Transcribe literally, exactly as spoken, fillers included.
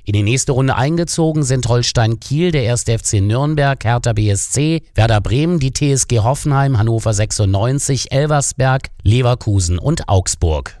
In die nächste Runde eingezogen sind Holstein Kiel, der erste F C Nürnberg, Hertha B S C, Werder Bremen, die T S G Hoffenheim, Hannover sechsundneunzig, Elversberg, Leverkusen und Augsburg.